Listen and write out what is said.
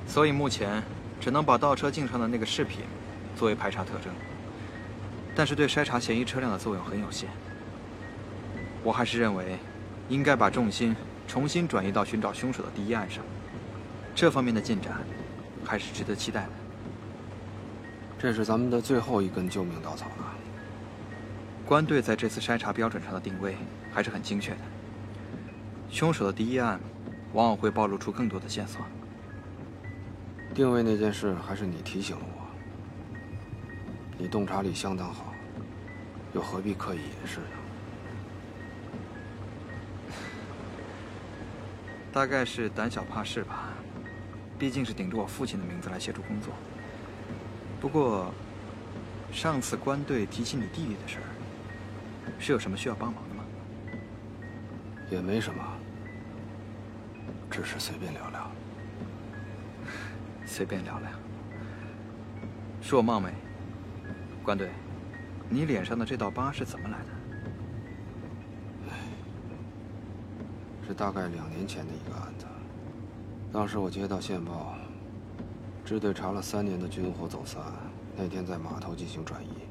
所以目前只能把倒车镜上的那个饰品作为排查特征，但是对筛查嫌疑车辆的作用很有限。我还是认为，应该把重心重新转移到寻找凶手的第一案上。这方面的进展还是值得期待的。 这是咱们的最后一根救命稻草了。 关队在这次筛查标准上的定位还是很精确的。凶手的第一案往往会暴露出更多的线索。 定位那件事还是你提醒了我。你洞察力相当好，又何必刻意掩饰呢？ 大概是胆小怕事吧，毕竟是顶着我父亲的名字来协助工作。不过，上次关队提起你弟弟的事儿，是有什么需要帮忙的吗？ 也没什么，只是随便聊聊。 随便聊聊。恕我冒昧，关队，你脸上的这道疤是怎么来的？ 是大概2年前的一个案子。当时我接到线报，支队查了3年的军火走私案，那天在码头进行转移。